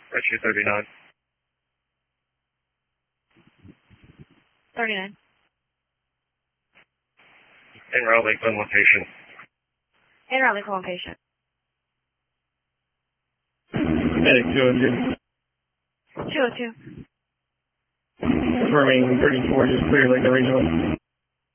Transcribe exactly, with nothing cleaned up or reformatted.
Rescue thirty-nine. thirty-nine. En route, Lakeland location. En route, Lakeland location. Medic two oh two. two oh two. Confirming thirty-four, just clear Lakeland Regional.